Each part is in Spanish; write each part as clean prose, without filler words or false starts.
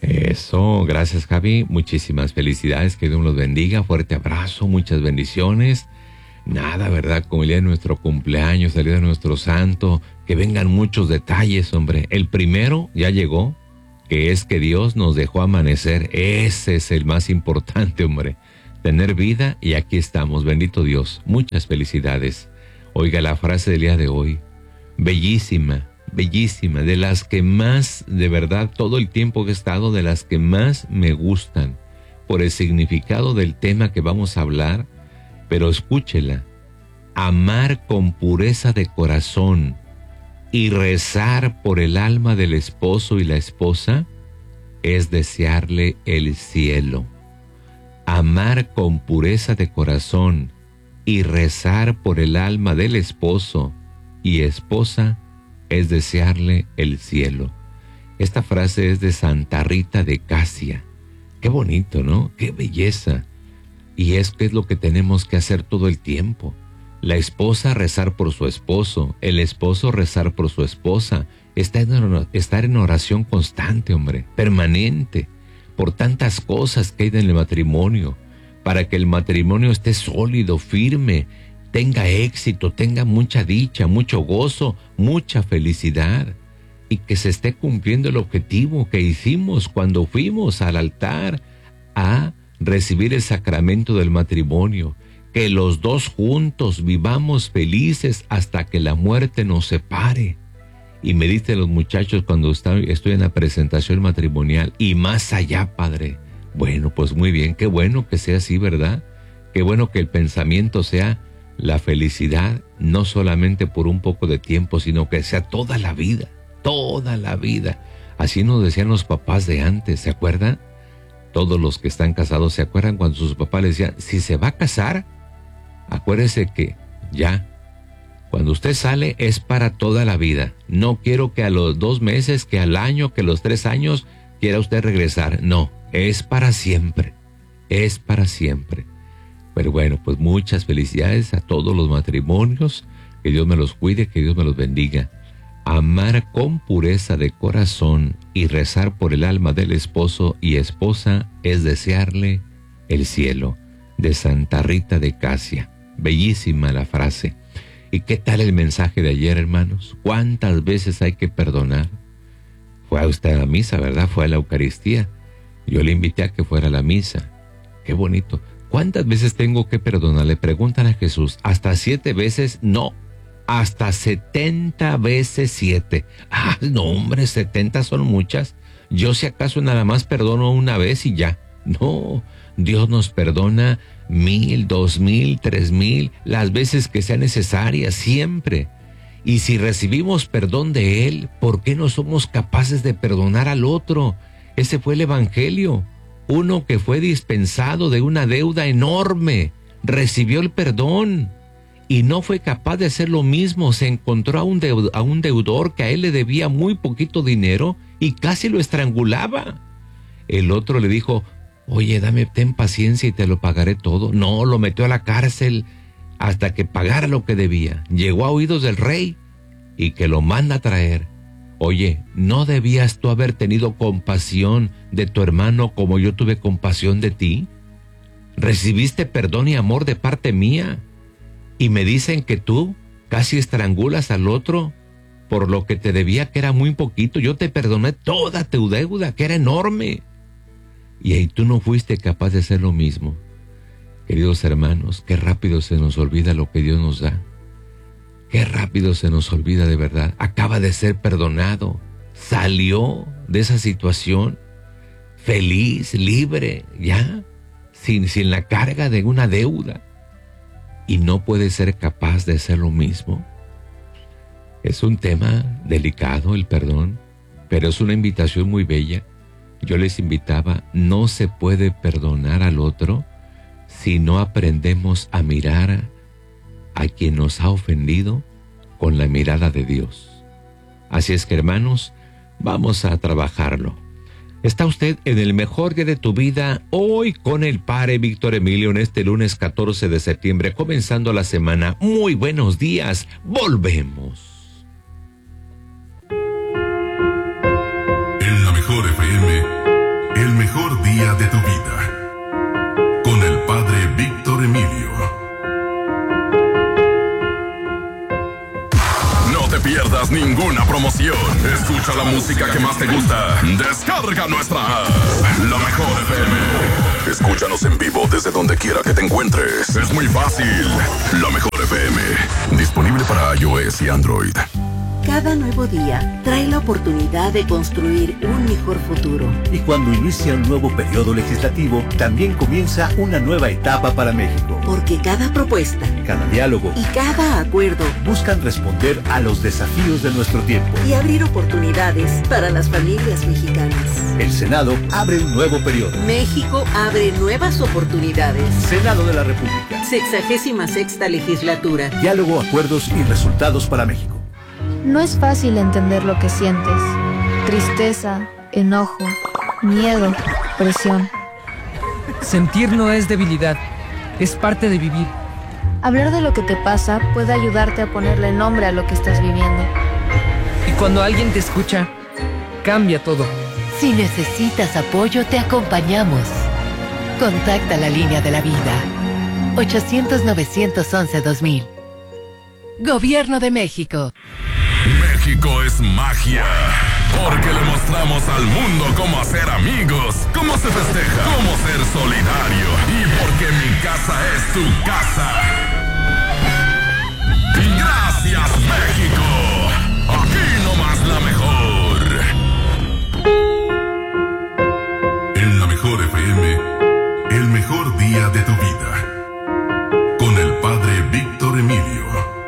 Eso, gracias Javi, muchísimas felicidades, que Dios los bendiga, fuerte abrazo, muchas bendiciones. Nada, ¿verdad? Como el día de nuestro cumpleaños, el día de nuestro santo, que vengan muchos detalles, hombre. El primero ya llegó, que es que Dios nos dejó amanecer. Ese es el más importante, hombre. Tener vida y aquí estamos, bendito Dios. Muchas felicidades. Oiga la frase del día de hoy, bellísima, bellísima, de las que más, de verdad, todo el tiempo que he estado, de las que más me gustan, por el significado del tema que vamos a hablar, pero escúchela. Amar con pureza de corazón y rezar por el alma del esposo y la esposa es desearle el cielo. Amar con pureza de corazón y rezar por el alma del esposo y esposa es desearle el cielo. Esta frase es de Santa Rita de Casia. Qué bonito, ¿no? Qué belleza. Y es que es lo que tenemos que hacer todo el tiempo. La esposa rezar por su esposo, el esposo rezar por su esposa, estar en oración constante, hombre, permanente, por tantas cosas que hay en el matrimonio, para que el matrimonio esté sólido, firme, tenga éxito, tenga mucha dicha, mucho gozo, mucha felicidad, y que se esté cumpliendo el objetivo que hicimos cuando fuimos al altar a recibir el sacramento del matrimonio, que los dos juntos vivamos felices hasta que la muerte nos separe. Y me dicen los muchachos cuando estoy en la presentación matrimonial, y más allá, padre. Bueno, pues muy bien, qué bueno que sea así, ¿verdad? Qué bueno que el pensamiento sea la felicidad, no solamente por un poco de tiempo, sino que sea toda la vida, toda la vida. Así nos decían los papás de antes, ¿se acuerdan? Todos los que están casados se acuerdan cuando sus papás les decían, si se va a casar, acuérdese que ya, cuando usted sale es para toda la vida. No quiero que a los 2 meses, que al año, que a los 3 años quiera usted regresar. No, es para siempre, es para siempre. Pero bueno, pues muchas felicidades a todos los matrimonios, que Dios me los cuide, que Dios me los bendiga. Amar con pureza de corazón y rezar por el alma del esposo y esposa es desearle el cielo. De Santa Rita de Casia. Bellísima la frase. ¿Y qué tal el mensaje de ayer, hermanos? ¿Cuántas veces hay que perdonar? Fue a usted a la misa, ¿verdad? Fue a la Eucaristía. Yo le invité a que fuera a la misa. Qué bonito. ¿Cuántas veces tengo que perdonar? Le preguntan a Jesús. ¿Hasta 7 veces? No. Hasta 70 veces 7. Ah, no, hombre, 70 son muchas. Yo si acaso nada más perdono una vez y ya. No, Dios nos perdona 1000, 2000, 3000, las veces que sea necesaria, siempre. Y si recibimos perdón de Él, ¿por qué no somos capaces de perdonar al otro? Ese fue el Evangelio. Uno que fue dispensado de una deuda enorme, recibió el perdón y no fue capaz de hacer lo mismo. Se encontró a un deudor que a él le debía muy poquito dinero y casi lo estrangulaba. El otro le dijo, oye, ten paciencia y te lo pagaré todo. No, lo metió a la cárcel hasta que pagara lo que debía. Llegó a oídos del rey y que lo manda a traer. Oye, ¿no debías tú haber tenido compasión de tu hermano como yo tuve compasión de ti? Recibiste perdón y amor de parte mía y me dicen que tú casi estrangulas al otro por lo que te debía, que era muy poquito. Yo te perdoné toda tu deuda, que era enorme. Y ahí tú no fuiste capaz de hacer lo mismo. Queridos hermanos, qué rápido se nos olvida lo que Dios nos da. Qué rápido se nos olvida de verdad. Acaba de ser perdonado. Salió de esa situación feliz, libre, ya, sin la carga de una deuda. Y no puede ser capaz de hacer lo mismo. Es un tema delicado el perdón, pero es una invitación muy bella. Yo les invitaba, no se puede perdonar al otro si no aprendemos a mirar a quien nos ha ofendido con la mirada de Dios. Así es que, hermanos, vamos a trabajarlo. ¿Está usted en el mejor día de tu vida hoy con el Padre Víctor Emilio en este lunes 14 de septiembre, comenzando la semana? Muy buenos días, volvemos. En la mejor FM, día de tu vida. Con el Padre Víctor Emilio. No te pierdas ninguna promoción. Escucha la música que más te gusta. Descarga nuestra app, La Mejor FM. Escúchanos en vivo desde donde quiera que te encuentres. Es muy fácil. La Mejor FM. Disponible para iOS y Android. Cada nuevo día trae la oportunidad de construir un mejor futuro. Y cuando inicia un nuevo periodo legislativo, también comienza una nueva etapa para México. Porque cada propuesta, cada diálogo y cada acuerdo buscan responder a los desafíos de nuestro tiempo y abrir oportunidades para las familias mexicanas. El Senado abre un nuevo periodo. México abre nuevas oportunidades. Senado de la República. 66ª legislatura. Diálogo, acuerdos y resultados para México. No es fácil entender lo que sientes. Tristeza, enojo, miedo, presión. Sentir no es debilidad, es parte de vivir. Hablar de lo que te pasa puede ayudarte a ponerle nombre a lo que estás viviendo. Y cuando alguien te escucha, cambia todo. Si necesitas apoyo, te acompañamos. Contacta la línea de la vida. 800-911-2000. Gobierno de México. México es magia, porque le mostramos al mundo cómo hacer amigos, cómo se festeja, cómo ser solidario, y porque mi casa es tu casa. Y gracias, México. Aquí nomás la mejor. En La Mejor FM, el mejor día de tu vida. Con el Padre Víctor Emilio.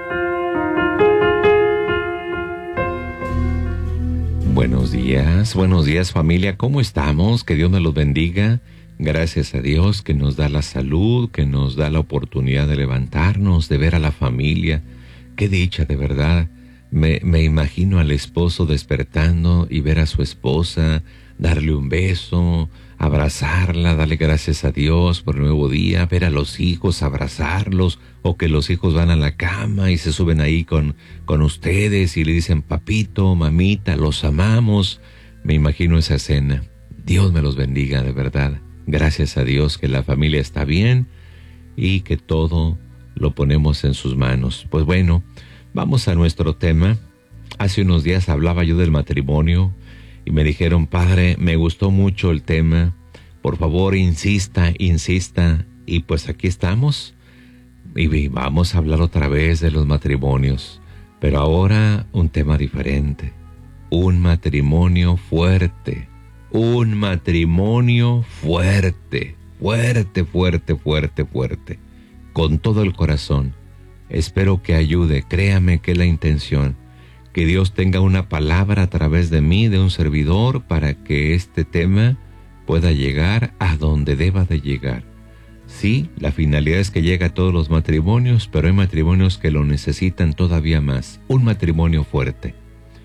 Buenos días familia, ¿cómo estamos? Que Dios nos los bendiga. Gracias a Dios que nos da la salud, que nos da la oportunidad de levantarnos, de ver a la familia. Qué dicha, de verdad. Me imagino al esposo despertando y ver a su esposa, darle un beso, abrazarla, darle gracias a Dios por el nuevo día, ver a los hijos, abrazarlos, o que los hijos van a la cama y se suben ahí con ustedes y le dicen, papito, mamita, los amamos. Me imagino esa escena. Dios me los bendiga, de verdad. Gracias a Dios que la familia está bien y que todo lo ponemos en sus manos. Pues bueno, vamos a nuestro tema. Hace unos días hablaba yo del matrimonio y me dijeron, padre, me gustó mucho el tema, por favor insista, y pues aquí estamos, y vamos a hablar otra vez de los matrimonios, pero ahora un tema diferente, un matrimonio fuerte, fuerte, con todo el corazón. Espero que ayude, créame que es la intención, que Dios tenga una palabra a través de mí, de un servidor, para que este tema pueda llegar a donde deba de llegar. Sí, la finalidad es que llegue a todos los matrimonios, pero hay matrimonios que lo necesitan todavía más. Un matrimonio fuerte.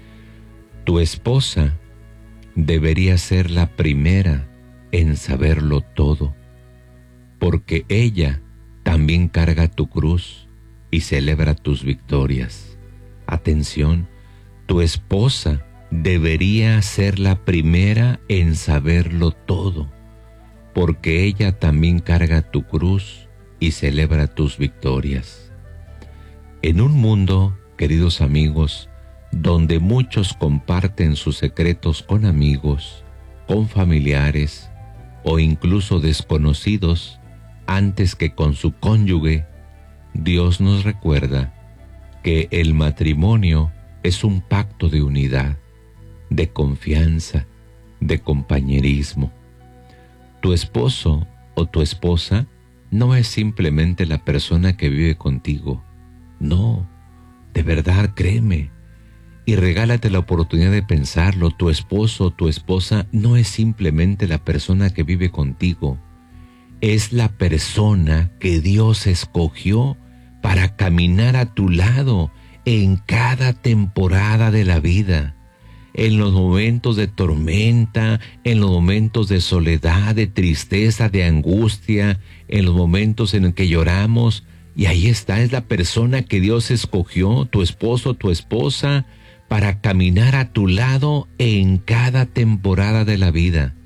Tu esposa debería ser la primera en saberlo todo, porque ella también carga tu cruz y celebra tus victorias. Atención, tu esposa debería ser la primera en saberlo todo, porque ella también carga tu cruz y celebra tus victorias. En un mundo, queridos amigos, donde muchos comparten sus secretos con amigos, con familiares o incluso desconocidos antes que con su cónyuge, Dios nos recuerda que el matrimonio es un pacto de unidad, de confianza, de compañerismo. Tu esposo o tu esposa no es simplemente la persona que vive contigo. No, de verdad, créeme. Y regálate la oportunidad de pensarlo. Tu esposo o tu esposa no es simplemente la persona que vive contigo. Es la persona que Dios escogió para caminar a tu lado en cada temporada de la vida. En los momentos de tormenta, en los momentos de soledad, de tristeza, de angustia, en los momentos en que lloramos. Y ahí está, es la persona que Dios escogió, tu esposo, tu esposa, para caminar a tu lado en cada temporada de la vida.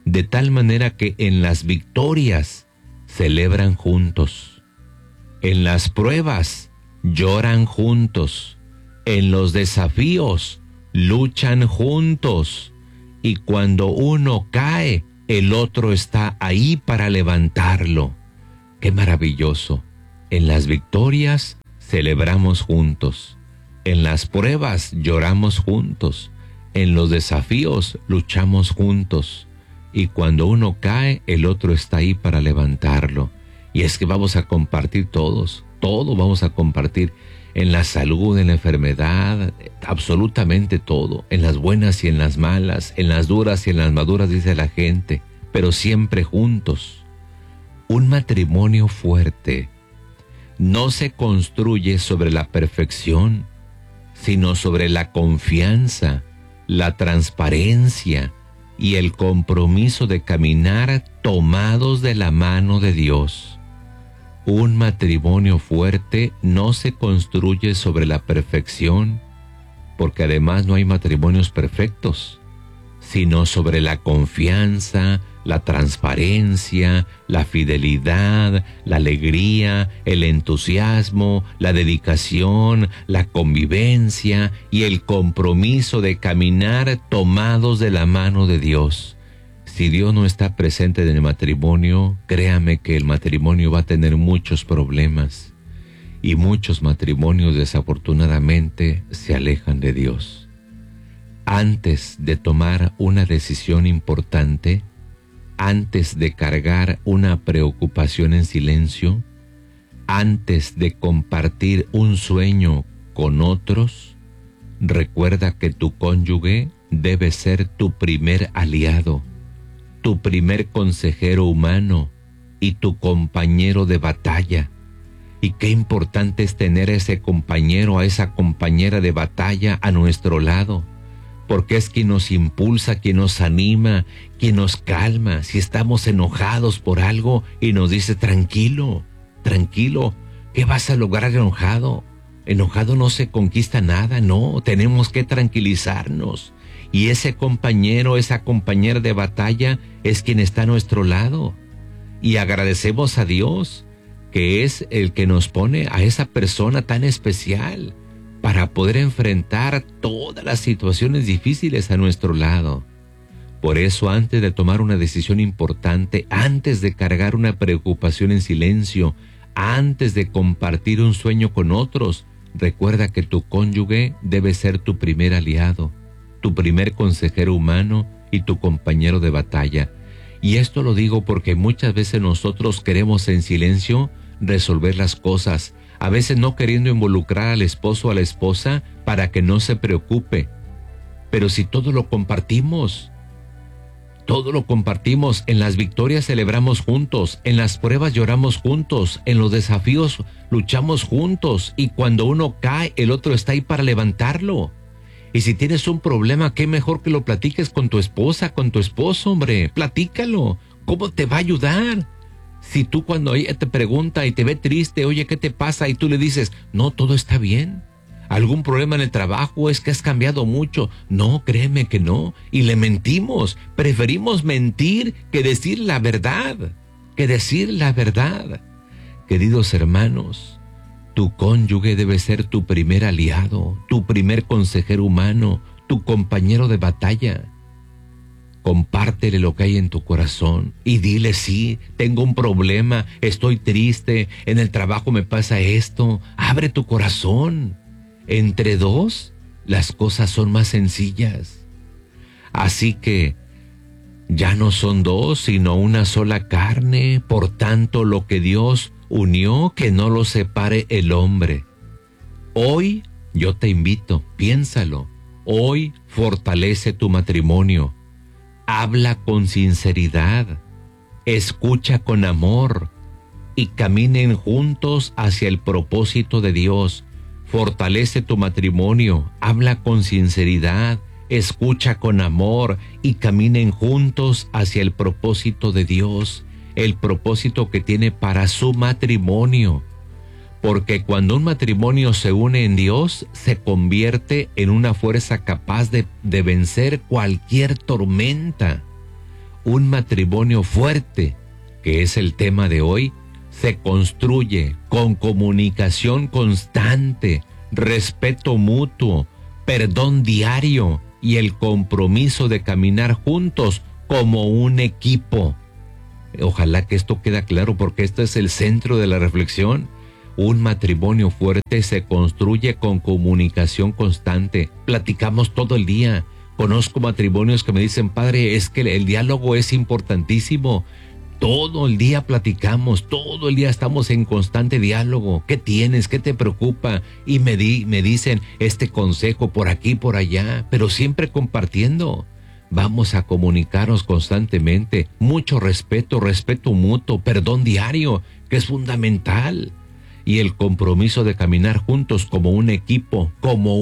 de tal manera que en las victorias celebran juntos, en las pruebas lloran juntos, en los desafíos luchan juntos, y cuando uno cae, el otro está ahí para levantarlo. ¡Qué maravilloso! En las victorias celebramos juntos, en las pruebas lloramos juntos, en los desafíos luchamos juntos, y cuando uno cae, el otro está ahí para levantarlo. Y es que vamos a compartir todos, todo vamos a compartir, en la salud, en la enfermedad, absolutamente todo, en las buenas y en las malas, en las duras y en las maduras, dice la gente, pero siempre juntos. Un matrimonio fuerte no se construye sobre la perfección, sino sobre la confianza, la transparencia y el compromiso de caminar tomados de la mano de Dios. Un matrimonio fuerte no se construye sobre la perfección, porque además no hay matrimonios perfectos, sino sobre la confianza, la transparencia, la fidelidad, la alegría, el entusiasmo, la dedicación, la convivencia y el compromiso de caminar tomados de la mano de Dios. Si Dios no está presente en el matrimonio, créame que el matrimonio va a tener muchos problemas, y muchos matrimonios desafortunadamente se alejan de Dios. Antes de tomar una decisión importante, antes de cargar una preocupación en silencio, antes de compartir un sueño con otros, recuerda que tu cónyuge debe ser tu primer aliado, tu primer consejero humano y tu compañero de batalla. Y qué importante es tener a ese compañero, a esa compañera de batalla a nuestro lado, porque es quien nos impulsa, quien nos anima, quien nos calma. Si estamos enojados por algo y nos dice, tranquilo, tranquilo, ¿qué vas a lograr enojado? Enojado no se conquista nada, no, tenemos que tranquilizarnos. Y ese compañero, esa compañera de batalla es quien está a nuestro lado. Y agradecemos a Dios, que es el que nos pone a esa persona tan especial para poder enfrentar todas las situaciones difíciles a nuestro lado. Por eso, antes de tomar una decisión importante, antes de cargar una preocupación en silencio, antes de compartir un sueño con otros, recuerda que tu cónyuge debe ser tu primer aliado, tu primer consejero humano y tu compañero de batalla. Y esto lo digo porque muchas veces nosotros queremos en silencio resolver las cosas, a veces no queriendo involucrar al esposo o a la esposa para que no se preocupe. Pero si todo lo compartimos, en las victorias celebramos juntos, en las pruebas lloramos juntos, en los desafíos luchamos juntos, y cuando uno cae, el otro está ahí para levantarlo. Y si tienes un problema, qué mejor que lo platiques con tu esposa, con tu esposo, hombre. Platícalo. ¿Cómo te va a ayudar? Si tú, cuando ella te pregunta y te ve triste, oye, ¿qué te pasa? Y tú le dices, no, todo está bien. ¿Algún problema en el trabajo? ¿Es que has cambiado mucho? No, créeme que no. Y le mentimos. Preferimos mentir que decir la verdad. Queridos hermanos, tu cónyuge debe ser tu primer aliado, tu primer consejero humano, tu compañero de batalla. Compártele lo que hay en tu corazón y dile, sí, tengo un problema, estoy triste, en el trabajo me pasa esto. Abre tu corazón. Entre dos, las cosas son más sencillas. Así que ya no son dos, sino una sola carne. Por tanto, lo que Dios unió, que no lo separe el hombre. Hoy yo te invito, piénsalo. Hoy fortalece tu matrimonio. Habla con sinceridad, escucha con amor y caminen juntos hacia el propósito de Dios. Fortalece tu matrimonio, habla con sinceridad, escucha con amor y caminen juntos hacia el propósito de Dios, el propósito que tiene para su matrimonio. Porque cuando un matrimonio se une en Dios, se convierte en una fuerza capaz de vencer cualquier tormenta. Un matrimonio fuerte, que es el tema de hoy, se construye con comunicación constante, respeto mutuo, perdón diario y el compromiso de caminar juntos como un equipo. Ojalá que esto quede claro, porque esto es el centro de la reflexión. Un matrimonio fuerte se construye con comunicación constante. Platicamos todo el día. Conozco matrimonios que me dicen, padre, es que el diálogo es importantísimo. Todo el día platicamos, todo el día estamos en constante diálogo. ¿Qué tienes? ¿Qué te preocupa? Y me dicen este consejo por aquí, por allá, pero siempre compartiendo. Vamos a comunicarnos constantemente. Mucho respeto mutuo, perdón diario, que es fundamental. Y el compromiso de caminar juntos como un equipo,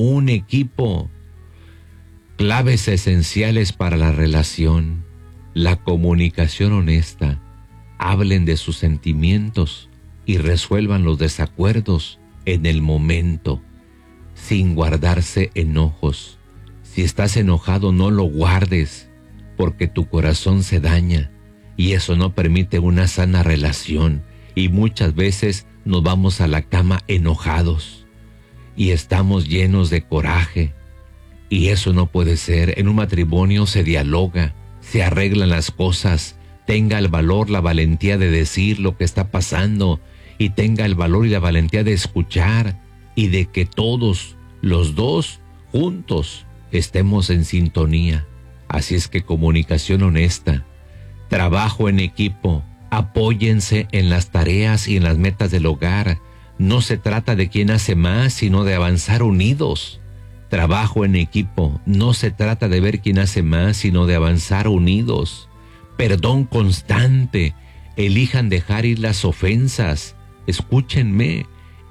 Claves esenciales para la relación. La comunicación honesta. Hablen de sus sentimientos y resuelvan los desacuerdos en el momento, sin guardarse enojos. Si estás enojado, no lo guardes, porque tu corazón se daña y eso no permite una sana relación. Y muchas veces nos vamos a la cama enojados y estamos llenos de coraje. Y eso no puede ser. En un matrimonio se dialoga, se arreglan las cosas. Tenga el valor, la valentía de decir lo que está pasando y tenga el valor y la valentía de escuchar y de que todos, los dos, juntos, estemos en sintonía. Así es que comunicación honesta, trabajo en equipo, apóyense en las tareas y en las metas del hogar. No se trata de quién hace más, sino de avanzar unidos. Trabajo en equipo, no se trata de ver quién hace más, sino de avanzar unidos. Perdón constante, elijan dejar ir las ofensas. Escúchenme,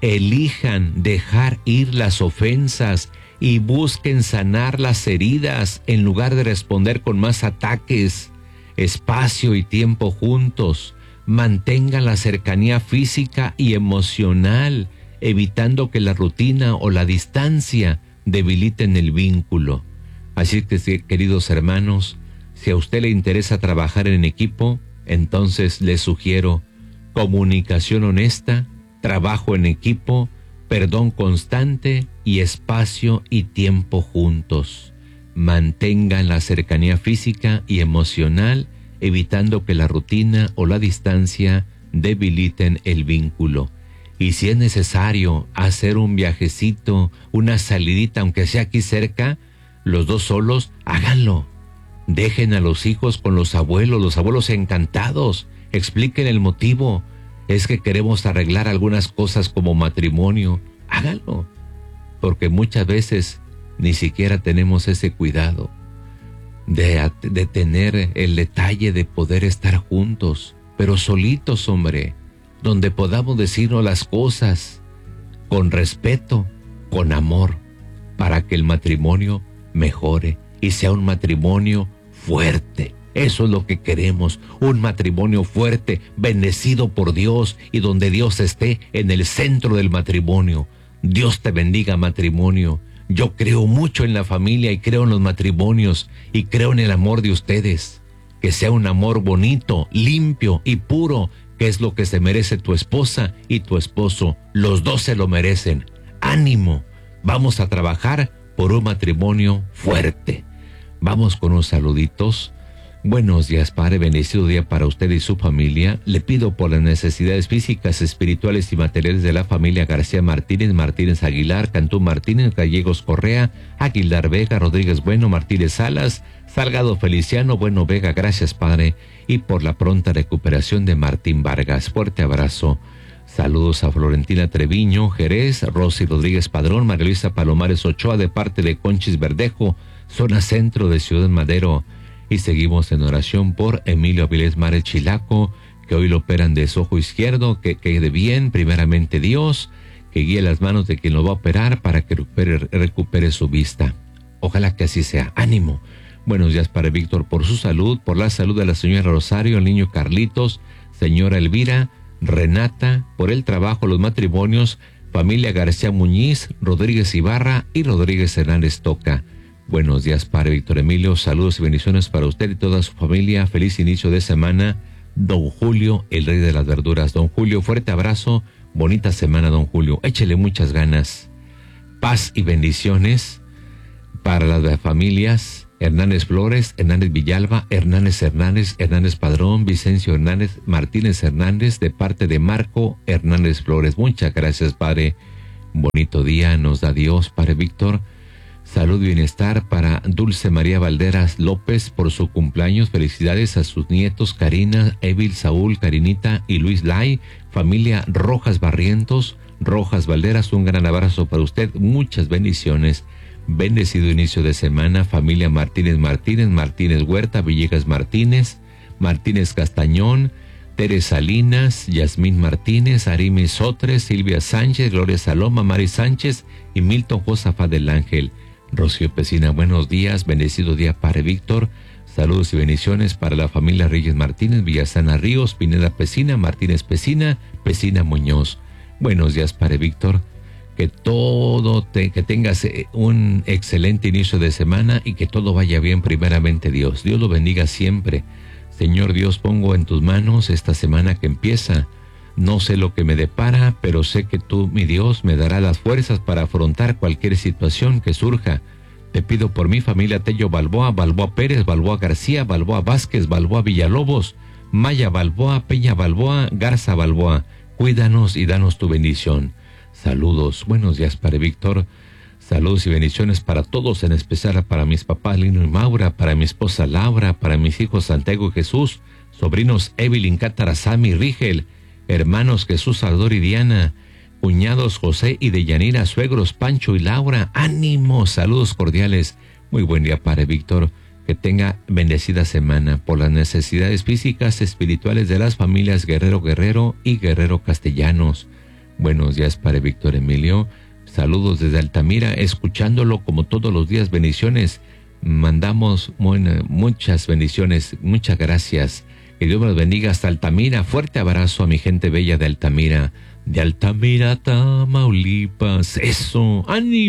elijan dejar ir las ofensas y busquen sanar las heridas en lugar de responder con más ataques. Espacio y tiempo juntos, mantengan la cercanía física y emocional, evitando que la rutina o la distancia debiliten el vínculo. Así que, queridos hermanos, si a usted le interesa trabajar en equipo, entonces le sugiero comunicación honesta, trabajo en equipo, perdón constante y espacio y tiempo juntos. Mantengan la cercanía física y emocional, evitando que la rutina o la distancia debiliten el vínculo. Y si es necesario hacer un viajecito, una salidita, aunque sea aquí cerca, los dos solos, háganlo. Dejen a los hijos con los abuelos encantados. Expliquen el motivo. Es que queremos arreglar algunas cosas como matrimonio. Háganlo. Porque muchas veces ni siquiera tenemos ese cuidado de tener el detalle de poder estar juntos, pero solitos, hombre, donde podamos decirnos las cosas con respeto, con amor, para que el matrimonio mejore y sea un matrimonio fuerte. Eso es lo que queremos, un matrimonio fuerte, bendecido por Dios y donde Dios esté en el centro del matrimonio. Dios te bendiga, matrimonio. Yo creo mucho en la familia y creo en los matrimonios y creo en el amor de ustedes. Que sea un amor bonito, limpio y puro, que es lo que se merece tu esposa y tu esposo. Los dos se lo merecen. ¡Ánimo! Vamos a trabajar por un matrimonio fuerte. Vamos con unos saluditos. Buenos días, Padre, bendecido día para usted y su familia. Le pido por las necesidades físicas, espirituales y materiales de la familia García Martínez, Martínez Aguilar, Cantú Martínez, Gallegos Correa, Aguilar Vega, Rodríguez Bueno, Martínez Salas, Salgado Feliciano, Bueno Vega, gracias, Padre, y por la pronta recuperación de Martín Vargas. Fuerte abrazo. Saludos a Florentina Treviño, Jerez, Rosy Rodríguez Padrón, María Luisa Palomares Ochoa, de parte de Conchis Verdejo, zona centro de Ciudad Madero. Y seguimos en oración por Emilio Avilés Mare Chilaco, que hoy lo operan de su ojo izquierdo, que quede bien, primeramente Dios, que guíe las manos de quien lo va a operar para que recupere su vista. Ojalá que así sea. ¡Ánimo! Buenos días para Víctor por su salud, por la salud de la señora Rosario, el niño Carlitos, señora Elvira, Renata, por el trabajo, los matrimonios, familia García Muñiz, Rodríguez Ibarra y Rodríguez Hernández Toca. Buenos días, Padre Víctor Emilio. Saludos y bendiciones para usted y toda su familia. Feliz inicio de semana. Don Julio, el rey de las verduras. Don Julio, fuerte abrazo. Bonita semana, don Julio. Échele muchas ganas. Paz y bendiciones para las familias Hernández Flores, Hernández Villalba, Hernández Padrón, Vicencio Hernández, Martínez Hernández, de parte de Marco Hernández Flores. Muchas gracias, Padre. Bonito día nos da Dios, Padre Víctor. Salud y bienestar para Dulce María Valderas López por su cumpleaños. Felicidades a sus nietos Karina, Evil, Saúl, Karinita y Luis Lai. Familia Rojas Barrientos, Rojas Valderas, un gran abrazo para usted. Muchas bendiciones. Bendecido inicio de semana. Familia Martínez Huerta, Villegas Martínez Castañón, Tere Salinas, Yasmín Martínez, Arimi Sotres, Silvia Sánchez, Gloria Saloma, Mari Sánchez y Milton Josafat del Ángel. Rocío Pesina, buenos días, bendecido día, Padre Víctor. Saludos y bendiciones para la familia Reyes Martínez, Villasana Ríos, Pineda Pesina, Martínez Pesina, Pesina Muñoz. Buenos días, Padre Víctor. Que que tengas un excelente inicio de semana y que todo vaya bien primeramente, Dios. Dios lo bendiga siempre. Señor Dios, pongo en tus manos esta semana que empieza. No sé lo que me depara, pero sé que tú, mi Dios, me darás las fuerzas para afrontar cualquier situación que surja. Te pido por mi familia Tello Balboa, Balboa Pérez, Balboa García, Balboa Vázquez, Balboa Villalobos, Maya Balboa, Peña Balboa, Garza Balboa. Cuídanos y danos tu bendición. Saludos, buenos días, Padre Víctor. Saludos y bendiciones para todos, en especial para mis papás Lino y Maura, para mi esposa Laura, para mis hijos Santiago y Jesús, sobrinos Evelyn, Cátara, Sammy, Rigel, hermanos Jesús, Salvador y Diana, cuñados José y Deyanira, suegros Pancho y Laura. ¡Ánimo! Saludos cordiales. Muy buen día, Padre Víctor. Que tenga bendecida semana por las necesidades físicas, espirituales de las familias Guerrero y Guerrero Castellanos. Buenos días, Padre Víctor Emilio. Saludos desde Altamira, escuchándolo como todos los días. Bendiciones. Mandamos muchas bendiciones. Muchas gracias. Que Dios me los bendiga hasta Altamira. Fuerte abrazo a mi gente bella de Altamira. De Altamira, Tamaulipas. Eso.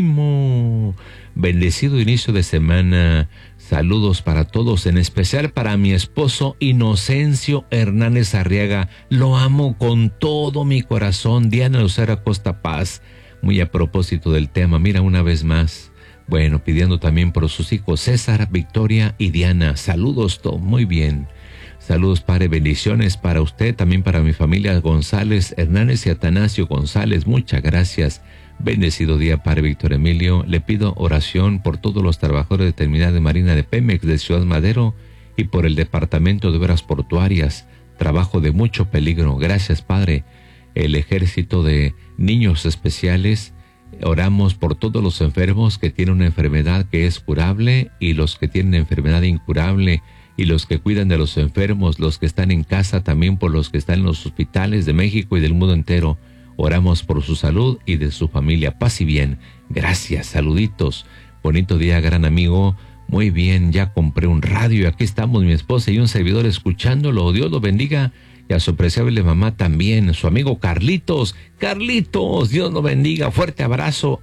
¡Ánimo! Bendecido inicio de semana. Saludos para todos, en especial para mi esposo Inocencio Hernández Arriaga. Lo amo con todo mi corazón. Diana Lucera Costa Paz. Muy a propósito del tema, mira una vez más. Bueno, pidiendo también por sus hijos César, Victoria y Diana. Saludos, todo muy bien. Saludos, Padre, bendiciones para usted, también para mi familia González Hernández y Atanasio González. Muchas gracias. Bendecido día, Padre Víctor Emilio. Le pido oración por todos los trabajadores de terminal de Marina de Pemex de Ciudad Madero y por el Departamento de Obras Portuarias. Trabajo de mucho peligro. Gracias, Padre. El Ejército de Niños Especiales. Oramos por todos los enfermos que tienen una enfermedad que es curable y los que tienen enfermedad incurable y los que cuidan de los enfermos, los que están en casa, también por los que están en los hospitales de México y del mundo entero. Oramos por su salud y de su familia. Paz y bien. Gracias, saluditos. Bonito día, gran amigo. Muy bien, ya compré un radio y aquí estamos mi esposa y un servidor escuchándolo. Dios lo bendiga. Y a su apreciable mamá también, su amigo Carlitos. Carlitos, Dios lo bendiga. Fuerte abrazo.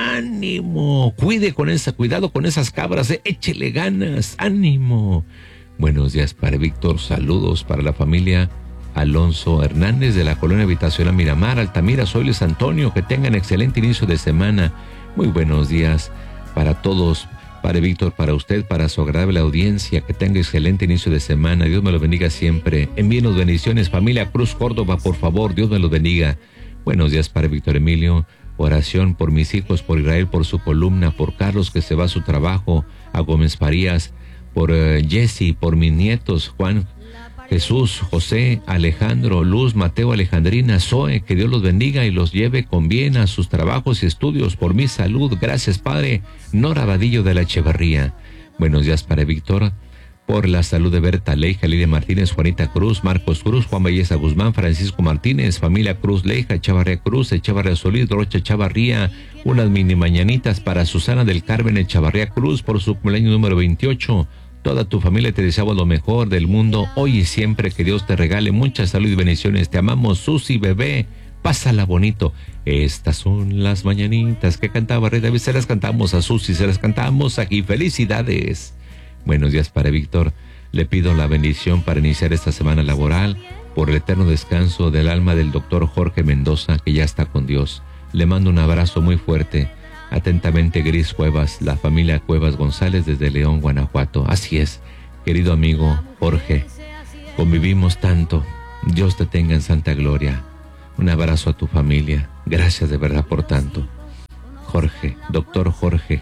¡Ánimo! Cuidado con esas cabras. Échele ganas. ¡Ánimo! Buenos días, Padre Víctor. Saludos para la familia Alonso Hernández de la Colonia Habitacional Miramar, Altamira. Soy Luis Antonio. Que tengan excelente inicio de semana. Muy buenos días para todos. Padre Víctor, para usted, para su agradable audiencia, que tenga excelente inicio de semana. Dios me lo bendiga siempre. Envíenos bendiciones. Familia Cruz Córdoba, por favor, Dios me lo bendiga. Buenos días, Padre Víctor Emilio. Oración por mis hijos, por Israel, por su columna, por Carlos que se va a su trabajo, a Gómez Farías, por Jesse, por mis nietos, Juan, Jesús, José, Alejandro, Luz, Mateo, Alejandrina, Zoe, que Dios los bendiga y los lleve con bien a sus trabajos y estudios. Por mi salud, gracias, Padre. Nora Vadillo de la Echeverría. Buenos días, Padre Víctor. Por la salud de Berta Leija, Lidia Martínez, Juanita Cruz, Marcos Cruz, Juan Belleza Guzmán, Francisco Martínez, familia Cruz Leija, Echavarría Cruz, Echavarría Solís, Rocha Echavarría. Unas mini mañanitas para Susana del Carmen Echavarría Cruz por su cumpleaños número 28. Toda tu familia te deseamos lo mejor del mundo hoy y siempre. Que Dios te regale mucha salud y bendiciones. Te amamos, Susi, bebé. Pásala bonito. Estas son las mañanitas que cantaba Rey David. Se las cantamos a Susi, se las cantamos aquí. ¡Felicidades! Buenos días para Víctor. Le pido la bendición para iniciar esta semana laboral por el eterno descanso del alma del doctor Jorge Mendoza, que ya está con Dios. Le mando un abrazo muy fuerte. Atentamente, Gris Cuevas, la familia Cuevas González desde León, Guanajuato. Así es, querido amigo Jorge, convivimos tanto. Dios te tenga en santa gloria. Un abrazo a tu familia. Gracias de verdad por tanto. Jorge, doctor Jorge.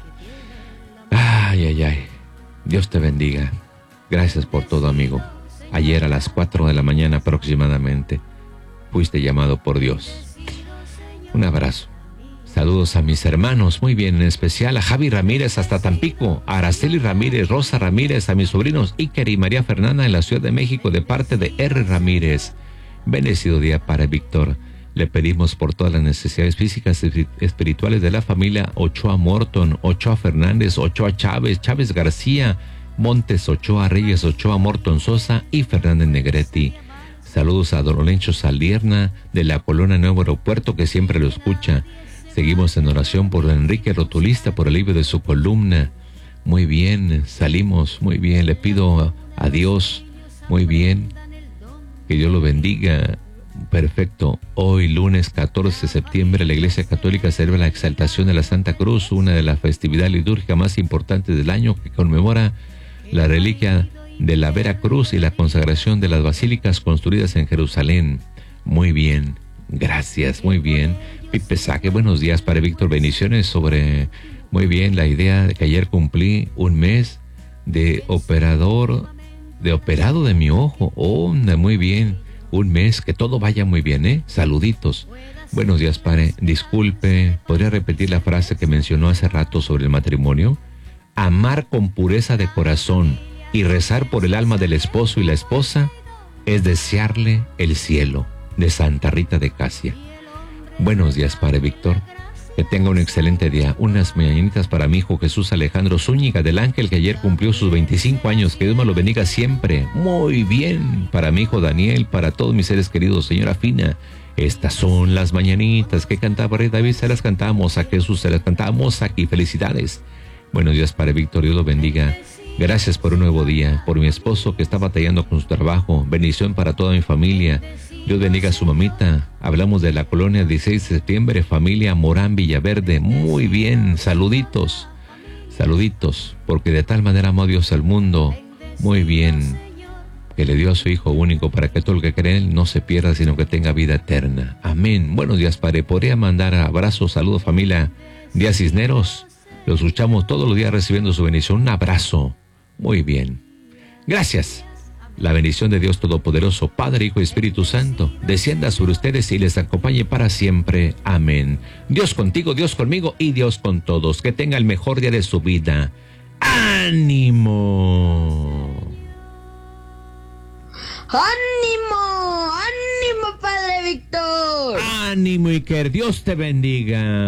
Ay, ay, ay. Dios te bendiga. Gracias por todo, amigo. Ayer a las 4 de la mañana aproximadamente fuiste llamado por Dios. Un abrazo. Saludos a mis hermanos, muy bien, en especial a Javi Ramírez hasta Tampico, a Araceli Ramírez, Rosa Ramírez, a mis sobrinos Iker y María Fernanda en la Ciudad de México de parte de R. Ramírez. Bendecido día para Víctor. Le pedimos por todas las necesidades físicas y espirituales de la familia Ochoa Morton, Ochoa Fernández, Ochoa Chávez, Chávez García, Montes Ochoa, Reyes Ochoa, Morton Sosa y Fernández Negretti. Saludos a Don Olencho Salierna de la Colonia Nuevo Aeropuerto, que siempre lo escucha. Seguimos en oración por Enrique Rotulista, por el alivio de su columna. Muy bien, salimos, muy bien. Le pido a Dios, muy bien, que Dios lo bendiga. Perfecto. Hoy, lunes 14 de septiembre, la Iglesia Católica celebra la exaltación de la Santa Cruz, una de las festividades litúrgicas más importantes del año, que conmemora la reliquia de la Vera Cruz y la consagración de las basílicas construidas en Jerusalén. Muy bien. Gracias, muy bien. Pipe Saque, buenos días para Víctor. Bendiciones sobre, muy bien, la idea de que ayer cumplí un mes de operado de mi ojo. Oh, muy bien. Un mes, que todo vaya muy bien, ¿eh? Saluditos. Buenos días, padre. Disculpe, ¿podría repetir la frase que mencionó hace rato sobre el matrimonio? Amar con pureza de corazón y rezar por el alma del esposo y la esposa es desearle el cielo. De Santa Rita de Casia. Buenos días, padre Víctor. Que tenga un excelente día. Unas mañanitas para mi hijo Jesús Alejandro Zúñiga del Ángel, que ayer cumplió sus 25 años. Que Dios me lo bendiga siempre. Muy bien. Para mi hijo Daniel, para todos mis seres queridos, señora Fina. Estas son las mañanitas que cantaba Rey David. Se las cantamos a Jesús, se las cantamos aquí. Felicidades. Buenos días, padre Víctor. Dios lo bendiga. Gracias por un nuevo día. Por mi esposo que está batallando con su trabajo. Bendición para toda mi familia. Dios bendiga a su mamita. Hablamos de la colonia 16 de septiembre, familia Morán Villaverde. Muy bien, saluditos. Saluditos, porque de tal manera amó Dios al mundo. Muy bien, que le dio a su Hijo único para que todo el que cree en Él no se pierda, sino que tenga vida eterna. Amén. Buenos días, padre. ¿Podría mandar abrazos, saludos, familia Díaz Cisneros? Lo escuchamos todos los días recibiendo su bendición. Un abrazo. Muy bien. Gracias. La bendición de Dios Todopoderoso, Padre, Hijo y Espíritu Santo, descienda sobre ustedes y les acompañe para siempre. Amén. Dios contigo, Dios conmigo y Dios con todos. Que tenga el mejor día de su vida. ¡Ánimo! ¡Ánimo! ¡Ánimo, Padre Víctor! ¡Ánimo, y que Dios te bendiga!